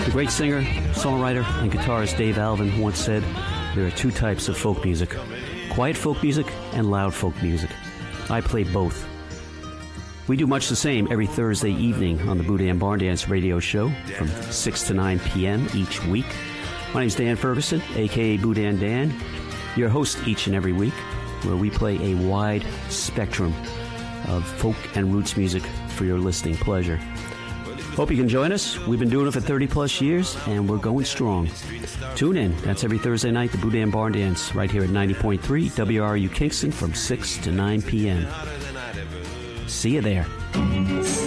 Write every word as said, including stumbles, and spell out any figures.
The great singer, songwriter, and guitarist Dave Alvin once said, there are two types of folk music, quiet folk music and loud folk music. I play both. We do much the same every Thursday evening on the Boudin Barn Dance radio show from six to nine p.m. each week. My name's Dan Ferguson, a k a. Boudin Dan, your host each and every week, where we play a wide spectrum of folk and roots music for your listening pleasure. Hope you can join us. We've been doing it for thirty plus years, and we're going strong. Tune in. That's every Thursday night, the Boudin Barn Dance, right here at ninety point three W R U Kingston from six to nine p.m. See you there.